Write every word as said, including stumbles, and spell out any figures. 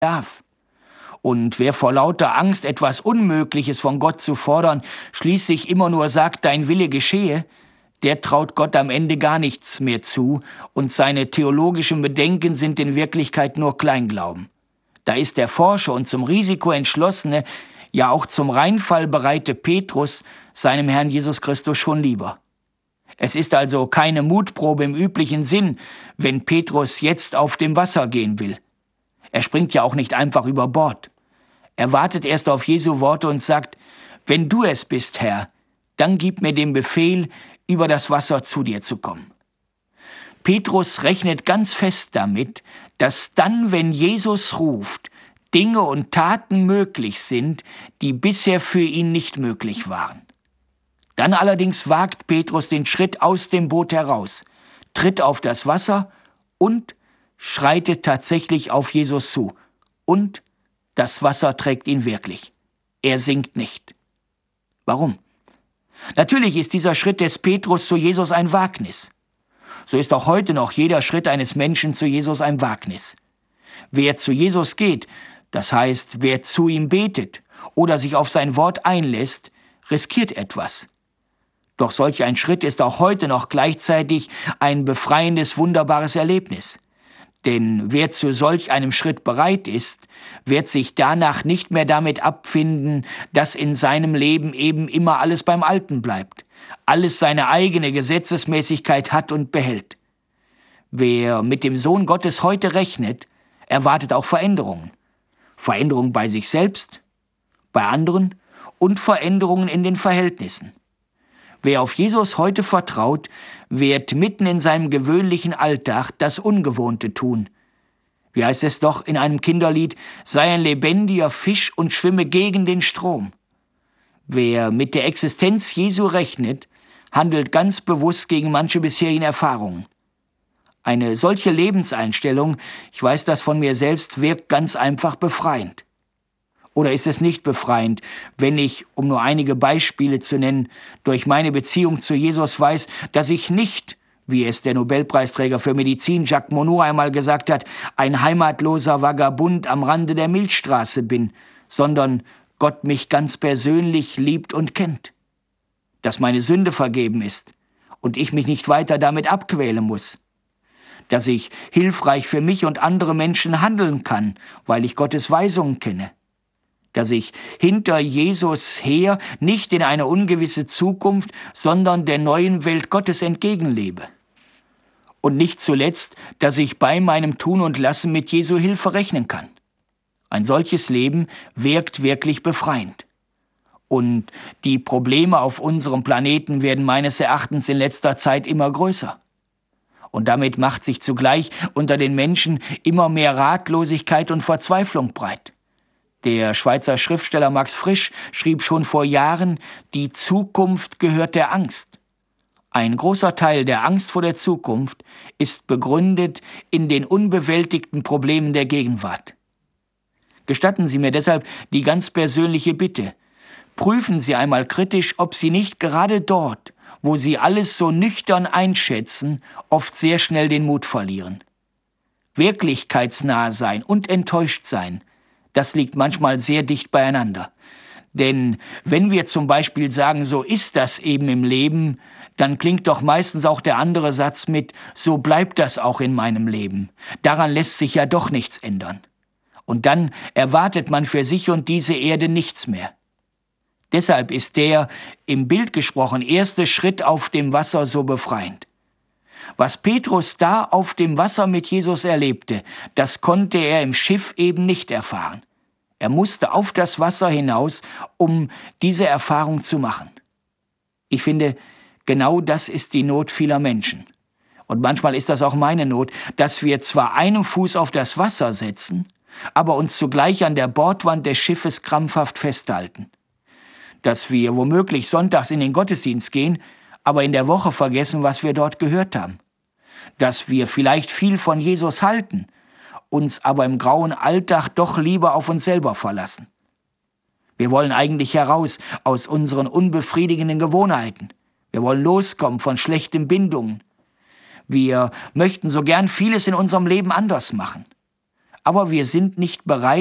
darf. Und wer vor lauter Angst, etwas Unmögliches von Gott zu fordern, schließlich immer nur sagt, dein Wille geschehe, der traut Gott am Ende gar nichts mehr zu, und seine theologischen Bedenken sind in Wirklichkeit nur Kleinglauben. Da ist der Forscher und zum Risiko entschlossene, ja auch zum Reinfall bereite Petrus seinem Herrn Jesus Christus schon lieber. Es ist also keine Mutprobe im üblichen Sinn, wenn Petrus jetzt auf dem Wasser gehen will. Er springt ja auch nicht einfach über Bord. Er wartet erst auf Jesu Worte und sagt, wenn du es bist, Herr, dann gib mir den Befehl, über das Wasser zu dir zu kommen. Petrus rechnet ganz fest damit, dass dann, wenn Jesus ruft, Dinge und Taten möglich sind, die bisher für ihn nicht möglich waren. Dann allerdings wagt Petrus den Schritt aus dem Boot heraus, tritt auf das Wasser und schreitet tatsächlich auf Jesus zu. Und das Wasser trägt ihn wirklich. Er sinkt nicht. Warum? Natürlich ist dieser Schritt des Petrus zu Jesus ein Wagnis. So ist auch heute noch jeder Schritt eines Menschen zu Jesus ein Wagnis. Wer zu Jesus geht, das heißt, wer zu ihm betet oder sich auf sein Wort einlässt, riskiert etwas. Doch solch ein Schritt ist auch heute noch gleichzeitig ein befreiendes, wunderbares Erlebnis. Denn wer zu solch einem Schritt bereit ist, wird sich danach nicht mehr damit abfinden, dass in seinem Leben eben immer alles beim Alten bleibt, alles seine eigene Gesetzesmäßigkeit hat und behält. Wer mit dem Sohn Gottes heute rechnet, erwartet auch Veränderungen. Veränderungen bei sich selbst, bei anderen und Veränderungen in den Verhältnissen. Wer auf Jesus heute vertraut, wird mitten in seinem gewöhnlichen Alltag das Ungewohnte tun. Wie heißt es doch in einem Kinderlied, sei ein lebendiger Fisch und schwimme gegen den Strom. Wer mit der Existenz Jesu rechnet, handelt ganz bewusst gegen manche bisherigen Erfahrungen. Eine solche Lebenseinstellung, ich weiß das von mir selbst, wirkt ganz einfach befreiend. Oder ist es nicht befreiend, wenn ich, um nur einige Beispiele zu nennen, durch meine Beziehung zu Jesus weiß, dass ich nicht, wie es der Nobelpreisträger für Medizin Jacques Monod einmal gesagt hat, ein heimatloser Vagabund am Rande der Milchstraße bin, sondern Gott mich ganz persönlich liebt und kennt. Dass meine Sünde vergeben ist und ich mich nicht weiter damit abquälen muss. Dass ich hilfreich für mich und andere Menschen handeln kann, weil ich Gottes Weisungen kenne. Dass ich hinter Jesus her nicht in eine ungewisse Zukunft, sondern der neuen Welt Gottes entgegenlebe. Und nicht zuletzt, dass ich bei meinem Tun und Lassen mit Jesu Hilfe rechnen kann. Ein solches Leben wirkt wirklich befreiend. Und die Probleme auf unserem Planeten werden meines Erachtens in letzter Zeit immer größer. Und damit macht sich zugleich unter den Menschen immer mehr Ratlosigkeit und Verzweiflung breit. Der Schweizer Schriftsteller Max Frisch schrieb schon vor Jahren, die Zukunft gehört der Angst. Ein großer Teil der Angst vor der Zukunft ist begründet in den unbewältigten Problemen der Gegenwart. Gestatten Sie mir deshalb die ganz persönliche Bitte. Prüfen Sie einmal kritisch, ob Sie nicht gerade dort, wo Sie alles so nüchtern einschätzen, oft sehr schnell den Mut verlieren. Wirklichkeitsnah sein und enttäuscht sein, das liegt manchmal sehr dicht beieinander. Denn wenn wir zum Beispiel sagen, so ist das eben im Leben, dann klingt doch meistens auch der andere Satz mit, so bleibt das auch in meinem Leben. Daran lässt sich ja doch nichts ändern. Und dann erwartet man für sich und diese Erde nichts mehr. Deshalb ist der, im Bild gesprochen, erste Schritt auf dem Wasser so befreiend. Was Petrus da auf dem Wasser mit Jesus erlebte, das konnte er im Schiff eben nicht erfahren. Er musste auf das Wasser hinaus, um diese Erfahrung zu machen. Ich finde, genau das ist die Not vieler Menschen. Und manchmal ist das auch meine Not, dass wir zwar einen Fuß auf das Wasser setzen, aber uns zugleich an der Bordwand des Schiffes krampfhaft festhalten. Dass wir womöglich sonntags in den Gottesdienst gehen, aber in der Woche vergessen, was wir dort gehört haben. Dass wir vielleicht viel von Jesus halten, uns aber im grauen Alltag doch lieber auf uns selber verlassen. Wir wollen eigentlich heraus aus unseren unbefriedigenden Gewohnheiten. Wir wollen loskommen von schlechten Bindungen. Wir möchten so gern vieles in unserem Leben anders machen. aber wir sind nicht bereit,